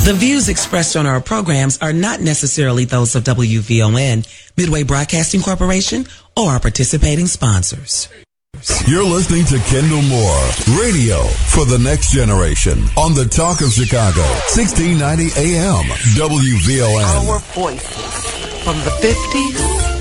The views expressed on our programs are not necessarily those of WVON, Midway Broadcasting Corporation, or our participating sponsors. You're listening to Kendall Moore, radio for the next generation, on the Talk of Chicago, 1690 AM, WVON. Our voices from the 50s